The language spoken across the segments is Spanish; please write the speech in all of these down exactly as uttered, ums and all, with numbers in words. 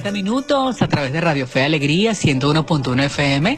cuarenta minutos a través de Radio Fe Alegría ciento uno punto uno F M.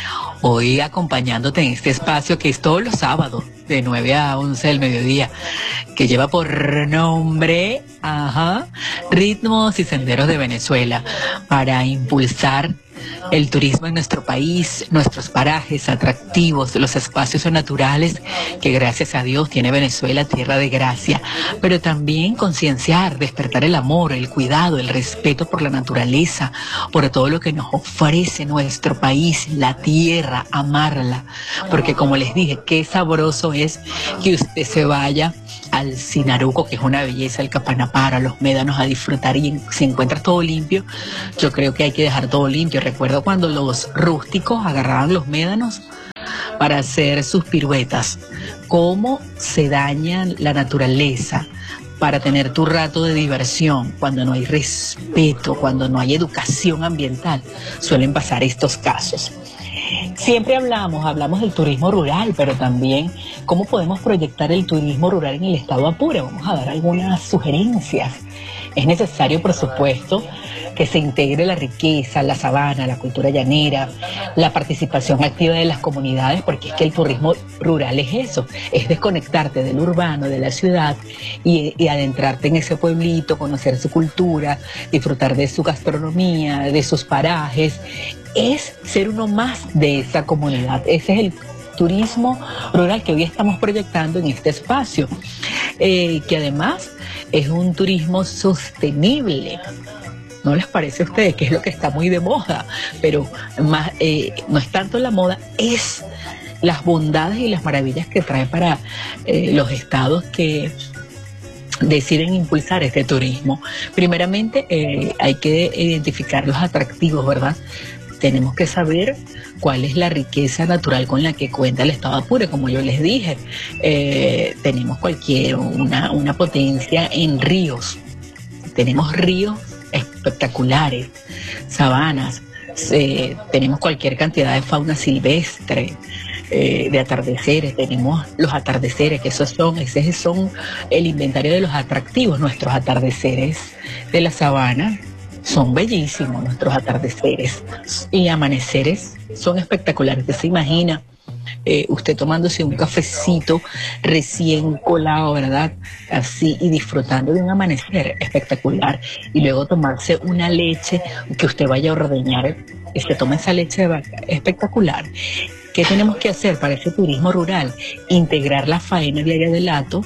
Hoy acompañándote en este espacio que es todos los sábados de nueve a once del mediodía, que lleva por nombre, ajá, Ritmos y Senderos de Venezuela, para impulsar el turismo en nuestro país, nuestros parajes atractivos, los espacios naturales que gracias a Dios tiene Venezuela, tierra de gracia, pero también concienciar, despertar el amor, el cuidado, el respeto por la naturaleza, por todo lo que nos ofrece nuestro país, la tierra, amarla, porque como les dije, qué sabroso es que usted se vaya al Sinaruco, que es una belleza, al Capanaparo, a los médanos, a disfrutar, y se encuentra todo limpio. Yo creo que hay que dejar todo limpio. Recuerdo cuando los rústicos agarraban los médanos para hacer sus piruetas, cómo se daña la naturaleza para tener tu rato de diversión. Cuando no hay respeto, cuando no hay educación ambiental, suelen pasar estos casos. Siempre hablamos, hablamos del turismo rural, pero también cómo podemos proyectar el turismo rural en el estado Apure. Vamos a dar algunas sugerencias. Es necesario, por supuesto, que se integre la riqueza, la sabana, la cultura llanera, la participación activa de las comunidades, porque es que el turismo rural es eso, es desconectarte del urbano, de la ciudad, y, y adentrarte en ese pueblito, conocer su cultura, disfrutar de su gastronomía, de sus parajes. Es ser uno más de esa comunidad. Ese es el turismo rural que hoy estamos proyectando en este espacio, eh, que además es un turismo sostenible. ¿No les parece a ustedes que es lo que está muy de moda? Pero más, eh, no es tanto la moda, es las bondades y las maravillas que trae para eh, los estados que deciden impulsar este turismo. Primeramente, eh, hay que identificar los atractivos, ¿verdad? Tenemos que saber cuál es la riqueza natural con la que cuenta el estado Apure. Como yo les dije, eh, tenemos cualquier, una, una potencia en ríos. Tenemos ríos espectaculares, sabanas, eh, tenemos cualquier cantidad de fauna silvestre, eh, de atardeceres, tenemos los atardeceres, que esos son, ese son el inventario de los atractivos. Nuestros atardeceres de la sabana son bellísimos, nuestros atardeceres y amaneceres son espectaculares. ¿Usted se imagina eh, usted tomándose un cafecito recién colado, ¿verdad? Así, y disfrutando de un amanecer espectacular, y luego tomarse una leche que usted vaya a ordeñar y se toma esa leche de vaca espectacular? ¿Qué tenemos que hacer para ese turismo rural? Integrar la faena diaria del hato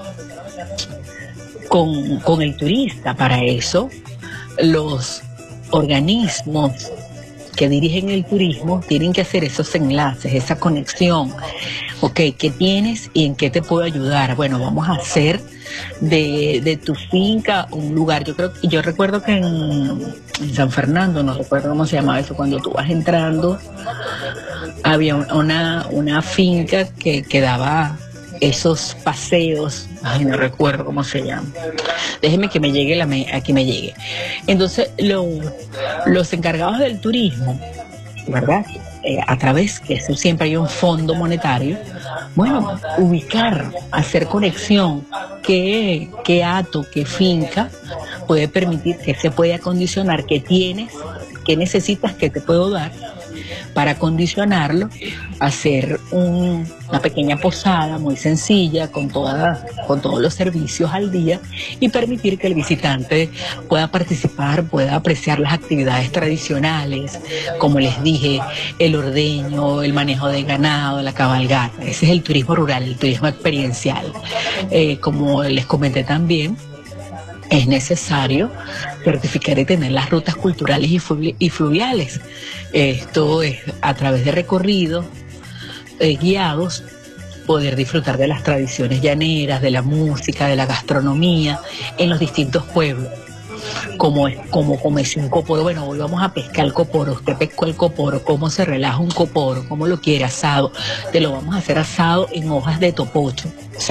con, con el turista. Para eso, los organismos que dirigen el turismo tienen que hacer esos enlaces, esa conexión. Ok, ¿qué tienes y en qué te puedo ayudar? Bueno, vamos a hacer de, de tu finca un lugar. Yo creo, yo recuerdo que en, en San Fernando, no recuerdo cómo se llamaba eso, cuando tú vas entrando, había una, una finca que, que daba esos paseos. Ay, no recuerdo cómo se llama. Déjeme que me llegue, la me, aquí me llegue. Entonces, lo, los encargados del turismo, ¿verdad? Eh, a través, que eso siempre hay un fondo monetario, bueno, ubicar, hacer conexión, qué, qué hato, qué finca puede permitir, que se puede acondicionar, qué tienes, qué necesitas, qué te puedo dar, para condicionarlo, hacer un, una pequeña posada muy sencilla, con, toda, con todos los servicios al día, y permitir que el visitante pueda participar, pueda apreciar las actividades tradicionales, como les dije, el ordeño, el manejo de ganado, la cabalgata. Ese es el turismo rural, el turismo experiencial. Eh, como les comenté también, es necesario certificar y tener las rutas culturales y, flu y fluviales. Esto es a través de recorridos eh, guiados, poder disfrutar de las tradiciones llaneras, de la música, de la gastronomía en los distintos pueblos. Como, como comerse un coporo. Bueno, hoy vamos a pescar el coporo. Usted pescó el coporo, cómo se relaja un coporo, cómo lo quiere asado. Te lo vamos a hacer asado en hojas de topocho. O sea,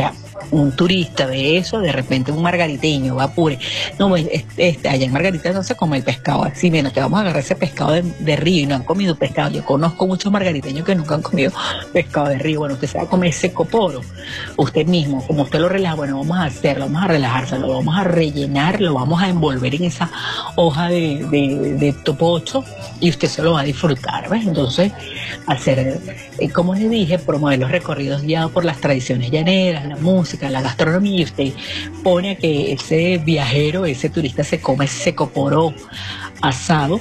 un turista ve eso, de repente un margariteño va a Apure, no, este, este, allá en Margarita no se come el pescado así, bueno, te vamos a agarrar ese pescado de, de río y no han comido pescado. Yo conozco muchos margariteños que nunca han comido pescado de río. Bueno, usted se va a comer ese coporo, usted mismo, como usted lo relaja, bueno, vamos a hacerlo, vamos a relajarse, lo vamos a rellenar, lo vamos a envolver en esa hoja de, de, de topocho y usted se lo va a disfrutar, ¿ves? Entonces, hacer, eh, como les dije, promover los recorridos guiados por las tradiciones llaneras, la música, la gastronomía, y usted pone a que ese viajero, ese turista se come ese coporo asado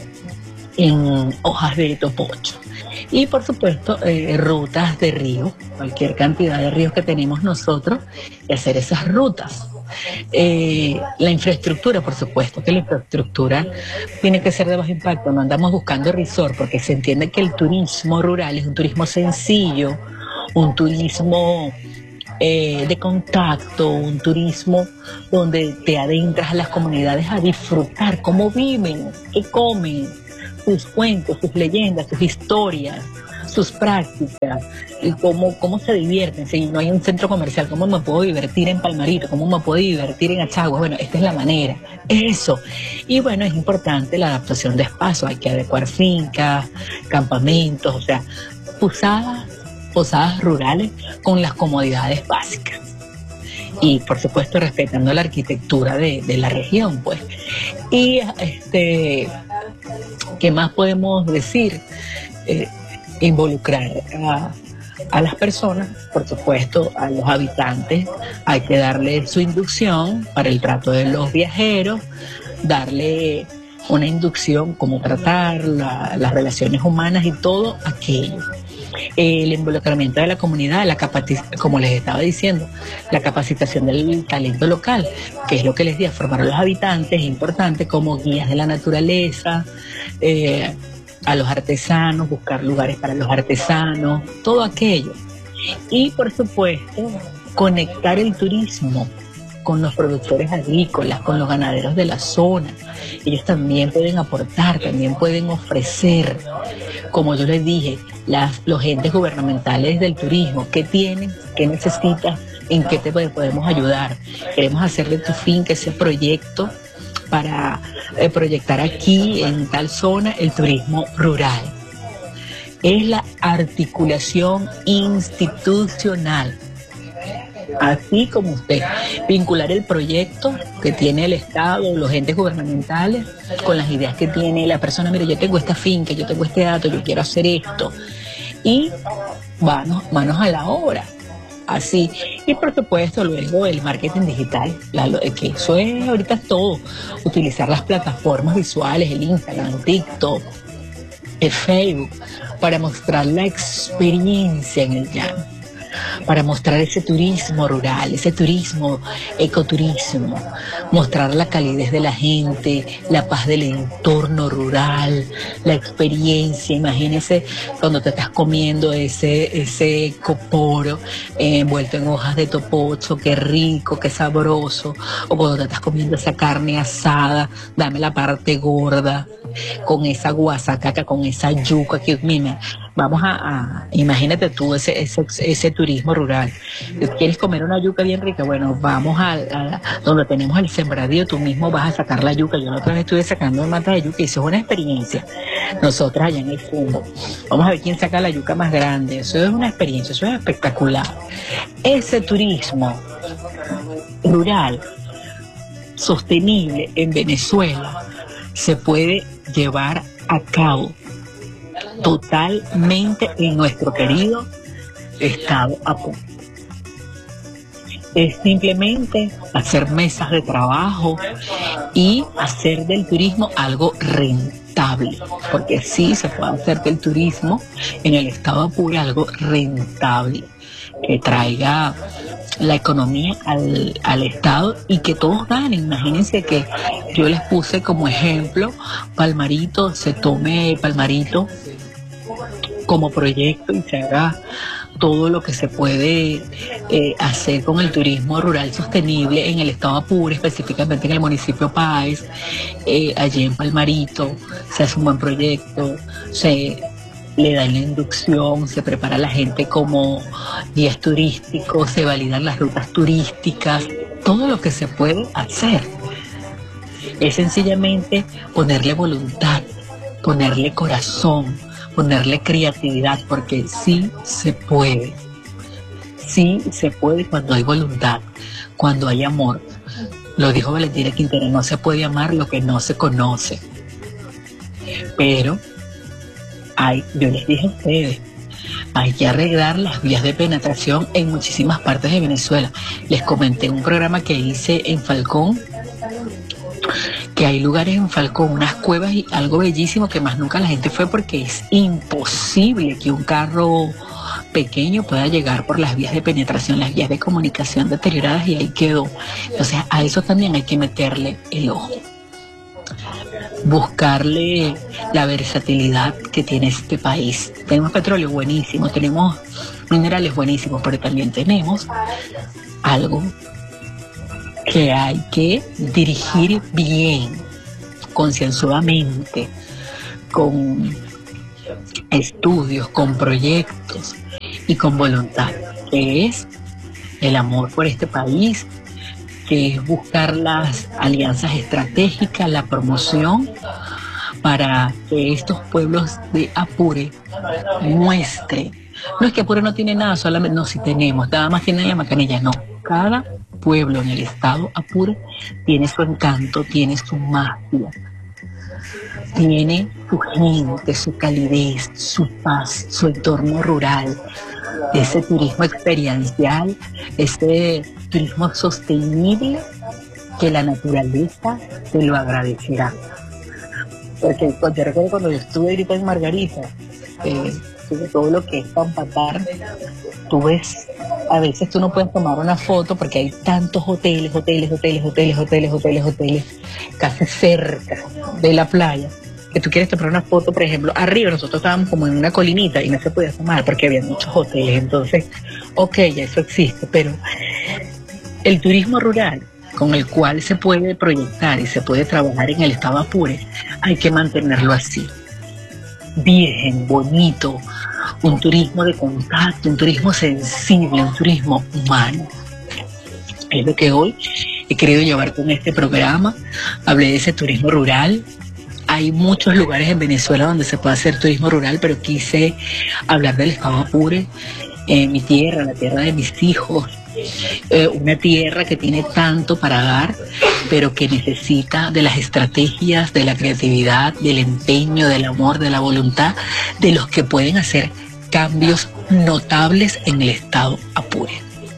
en hojas de topocho. Y por supuesto, eh, rutas de río, cualquier cantidad de ríos que tenemos nosotros, y hacer esas rutas. Eh, la infraestructura, por supuesto que la infraestructura tiene que ser de bajo impacto, no andamos buscando resort, porque se entiende que el turismo rural es un turismo sencillo, un turismo eh, de contacto, un turismo donde te adentras a las comunidades a disfrutar cómo viven, qué comen, sus cuentos, sus leyendas, sus historias, sus prácticas, y cómo, cómo se divierten. Si no hay un centro comercial, ¿cómo me puedo divertir en Palmarito? ¿Cómo me puedo divertir en Achagua? Bueno, esta es la manera, eso. Y bueno, es importante la adaptación de espacios, hay que adecuar fincas, campamentos, o sea, posadas, posadas rurales con las comodidades básicas. Y por supuesto respetando la arquitectura de, de la región, pues. Y este, ¿qué más podemos decir? Eh, involucrar a, a las personas, por supuesto, a los habitantes, hay que darle su inducción para el trato de los viajeros, darle una inducción, cómo tratar la, las relaciones humanas y todo aquello. El involucramiento de la comunidad, la como les estaba diciendo, la capacitación del talento local, que es lo que les di a formar a los habitantes, es importante, como guías de la naturaleza, eh, a los artesanos, buscar lugares para los artesanos, todo aquello. Y por supuesto, conectar el turismo con los productores agrícolas, con los ganaderos de la zona. Ellos también pueden aportar, también pueden ofrecer, como yo les dije, las, los entes gubernamentales del turismo, ¿qué tienen? ¿Qué necesitas? ¿En qué te podemos ayudar? Queremos hacerle tu finca, ese proyecto para eh, proyectar aquí en tal zona el turismo rural. Es la articulación institucional. Así como usted, vincular el proyecto que tiene el Estado, los entes gubernamentales, con las ideas que tiene la persona. Mire, yo tengo esta finca, yo tengo este dato, yo quiero hacer esto. Y manos, manos a la obra. Así. Y por supuesto luego el marketing digital, la, que eso es ahorita todo, utilizar las plataformas visuales, el Instagram, el TikTok, el Facebook, para mostrar la experiencia en el llano, para mostrar ese turismo rural, ese turismo, ecoturismo, mostrar la calidez de la gente, la paz del entorno rural, la experiencia. Imagínese cuando te estás comiendo ese, ese coporo eh, envuelto en hojas de topocho, qué rico, qué sabroso, o cuando te estás comiendo esa carne asada, dame la parte gorda, con esa guasacaca, con esa yuca, que mira, vamos a, a imagínate tú ese, ese, ese turismo rural. ¿Quieres comer una yuca bien rica? Bueno, vamos a, a donde tenemos el sembradío, tú mismo vas a sacar la yuca. Yo la otra vez estuve sacando mata de yuca y eso es una experiencia. Nosotras allá en el fondo, vamos a ver quién saca la yuca más grande. Eso es una experiencia, eso es espectacular. Ese turismo rural sostenible en Venezuela se puede llevar a cabo totalmente en nuestro querido estado Apure. Es simplemente hacer mesas de trabajo y hacer del turismo algo rentable, porque sí se puede hacer del turismo en el estado Apure algo rentable, que traiga la economía al, al estado y que todos ganen. Imagínense que yo les puse como ejemplo Palmarito, se tome Palmarito como proyecto y se haga todo lo que se puede eh, hacer con el turismo rural sostenible en el estado Apure, específicamente en el municipio Páez, eh, allí en Palmarito, se hace un buen proyecto, se le dan la inducción, se prepara a la gente como guías turísticos, se validan las rutas turísticas, todo lo que se puede hacer. Es sencillamente ponerle voluntad, ponerle corazón, ponerle creatividad, porque sí se puede. Sí se puede cuando hay voluntad, cuando hay amor. Lo dijo Valentina Quintero, no se puede amar lo que no se conoce. Pero hay, yo les dije a ustedes, hay que arreglar las vías de penetración en muchísimas partes de Venezuela. Les comenté en un programa que hice en Falcón, que hay lugares en Falcón, unas cuevas y algo bellísimo que más nunca la gente fue porque es imposible que un carro pequeño pueda llegar por las vías de penetración, las vías de comunicación deterioradas, y ahí quedó. Entonces a eso también hay que meterle el ojo, buscarle la versatilidad que tiene este país. Tenemos petróleo buenísimo, tenemos minerales buenísimos, pero también tenemos algo que hay que dirigir bien, concienzudamente, con estudios, con proyectos y con voluntad, que es el amor por este país, que es buscar las alianzas estratégicas, la promoción, para que estos pueblos de Apure muestren. No es que Apure no tiene nada, solamente, no, si tenemos, nada más tiene la Macanilla, no. Cada pueblo en el estado Apure tiene su encanto, tiene su magia, tiene su gente, su calidez, su paz, su entorno rural, ese turismo experiencial, ese turismo sostenible que la naturaleza te lo agradecerá. Porque yo recuerdo cuando yo estuve ahorita en Margarita, eh, sobre todo lo que es Pampatar, tú ves, a veces tú no puedes tomar una foto porque hay tantos hoteles, hoteles, hoteles, hoteles, hoteles, hoteles, hoteles, casi cerca de la playa, que tú quieres tomar una foto, por ejemplo, arriba nosotros estábamos como en una colinita y no se podía tomar porque había muchos hoteles. Entonces, ok, ya eso existe, pero el turismo rural con el cual se puede proyectar y se puede trabajar en el estado Apure, hay que mantenerlo así, virgen, bonito, un turismo de contacto, un turismo sensible, un turismo humano. Es lo que hoy he querido llevar con este programa. Hablé de ese turismo rural. Hay muchos lugares en Venezuela donde se puede hacer turismo rural, pero quise hablar del estado Apure, eh, mi tierra, la tierra de mis hijos, eh, una tierra que tiene tanto para dar, pero que necesita de las estrategias, de la creatividad, del empeño, del amor, de la voluntad, de los que pueden hacer cambios notables en el estado Apure,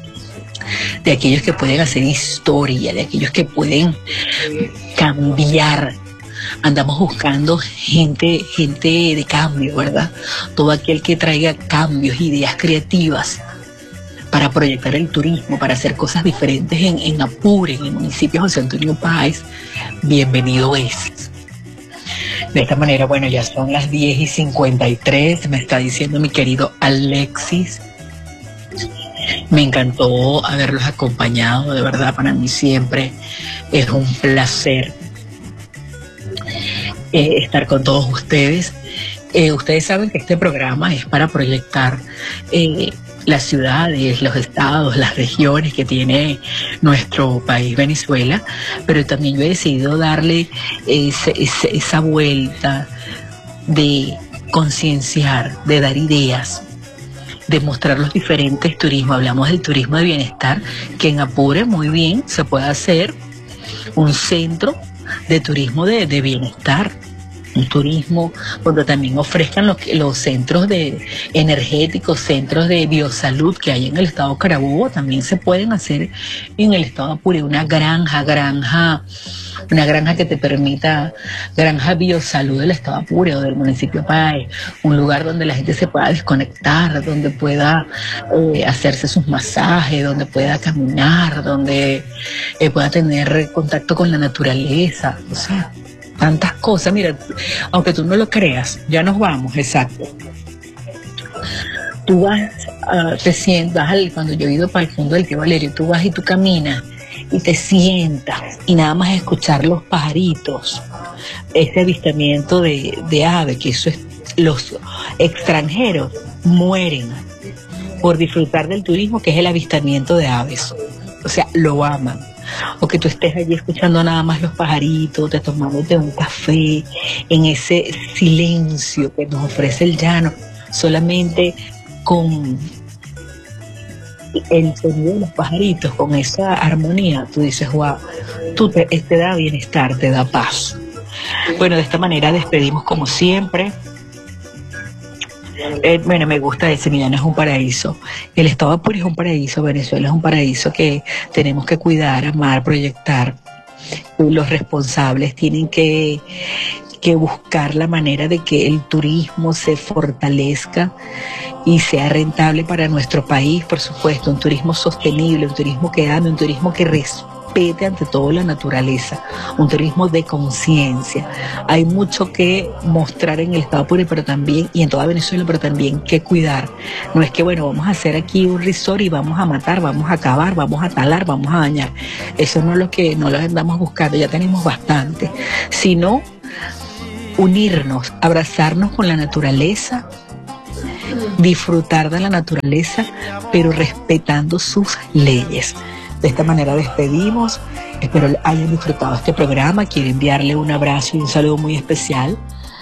de aquellos que pueden hacer historia, de aquellos que pueden cambiar. Andamos buscando gente, gente de cambio, ¿verdad? Todo aquel que traiga cambios, ideas creativas para proyectar el turismo, para hacer cosas diferentes en, en Apure, en el municipio de José Antonio Páez, bienvenido es. De esta manera, bueno, ya son las diez y cincuenta y tres, me está diciendo mi querido Alexis. Me encantó haberlos acompañado, de verdad, para mí siempre es un placer eh, estar con todos ustedes. Eh, ustedes saben que este programa es para proyectar eh, las ciudades, los estados, las regiones que tiene nuestro país Venezuela, pero también yo he decidido darle ese, ese, esa vuelta de concienciar, de dar ideas, de mostrar los diferentes turismos. Hablamos del turismo de bienestar, que en Apure muy bien se puede hacer un centro de turismo de, de bienestar, un turismo donde también ofrezcan los, los centros de energéticos, centros de biosalud que hay en el estado Carabobo, también se pueden hacer en el estado Apure, una granja, granja, una granja que te permita, granja biosalud del estado Apure o del municipio Páez, un lugar donde la gente se pueda desconectar, donde pueda eh, hacerse sus masajes, donde pueda caminar, donde eh, pueda tener contacto con la naturaleza, o sea, tantas cosas. Mira, aunque tú no lo creas, ya nos vamos, exacto. Tú vas, uh, te sientas, cuando yo he ido para el fondo del Tío Valerio, tú vas y tú caminas y te sientas y nada más escuchar los pajaritos, ese avistamiento de, de ave, que eso es los extranjeros mueren por disfrutar del turismo, que es el avistamiento de aves. O sea, lo aman. O que tú estés allí escuchando nada más los pajaritos, te tomándote un café, en ese silencio que nos ofrece el llano, solamente con el sonido de los pajaritos, con esa armonía, tú dices, wow, tú te, te da bienestar, te da paz. Bueno, de esta manera despedimos como siempre. Eh, bueno, me gusta ese, mi llano es un paraíso. El estado Apure es un paraíso, Venezuela es un paraíso que tenemos que cuidar, amar, proyectar. Los responsables tienen que, que buscar la manera de que el turismo se fortalezca y sea rentable para nuestro país, por supuesto, un turismo sostenible, un turismo que ame, un turismo que respete ante todo la naturaleza, un turismo de conciencia. Hay mucho que mostrar en el estado Apure, pero también, y en toda Venezuela, pero también que cuidar. No es que, bueno, vamos a hacer aquí un resort y vamos a matar, vamos a acabar, vamos a talar, vamos a dañar. Eso no es lo que, no lo andamos buscando, ya tenemos bastante. Sino unirnos, abrazarnos con la naturaleza, disfrutar de la naturaleza, pero respetando sus leyes. De esta manera despedimos. Espero hayan disfrutado este programa. Quiero enviarle un abrazo y un saludo muy especial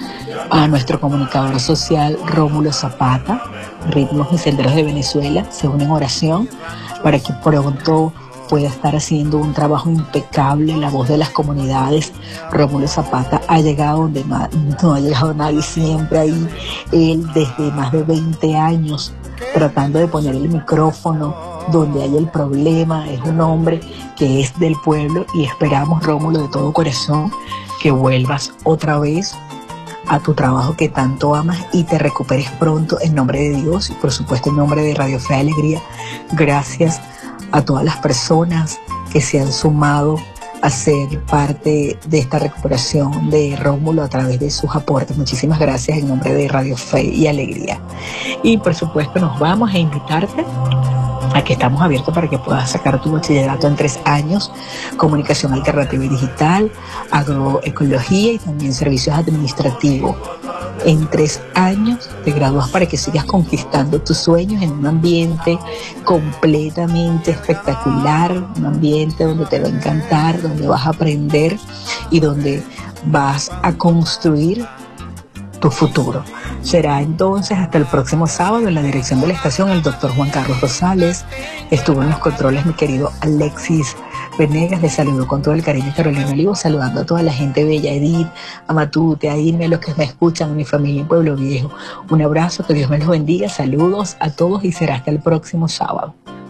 a nuestro comunicador social Rómulo Zapata. Ritmos y Senderos de Venezuela se unen en oración para que pronto pueda estar haciendo un trabajo impecable, la voz de las comunidades. Rómulo Zapata ha llegado donde no ha llegado nadie, siempre ahí, él desde más de veinte años tratando de poner el micrófono donde hay el problema. Es un hombre que es del pueblo y esperamos, Rómulo, de todo corazón que vuelvas otra vez a tu trabajo que tanto amas y te recuperes pronto, en nombre de Dios y por supuesto en nombre de Radio Fe y Alegría. Gracias a todas las personas que se han sumado a ser parte de esta recuperación de Rómulo a través de sus aportes. Muchísimas gracias en nombre de Radio Fe y Alegría. Y por supuesto nos vamos a invitarte a que estamos abiertos para que puedas sacar tu bachillerato en tres años, comunicación alternativa y digital, agroecología y también servicios administrativos. En tres años te gradúas para que sigas conquistando tus sueños en un ambiente completamente espectacular, un ambiente donde te va a encantar, donde vas a aprender y donde vas a construir tu futuro. Será entonces hasta el próximo sábado. En la dirección de la estación, el doctor Juan Carlos Rosales. Estuvo en los controles mi querido Alexis Venegas. Les saludo con todo el cariño Carolina Olivo, saludando a toda la gente bella, Edith, a Matute, a Irme, a los que me escuchan, a mi familia en Pueblo Viejo. Un abrazo, que Dios me los bendiga, saludos a todos y será hasta el próximo sábado.